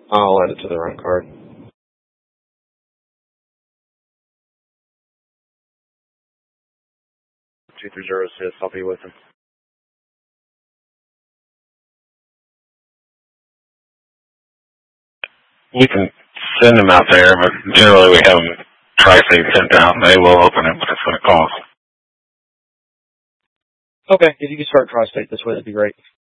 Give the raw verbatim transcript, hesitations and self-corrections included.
I'll add it to the rent card. two three zero six, I'll be with him. We can send them out there, but generally we have them tri-state sent out, and they will open it, but it's going to cost. Okay, if you can start tri-state this way, that'd be great.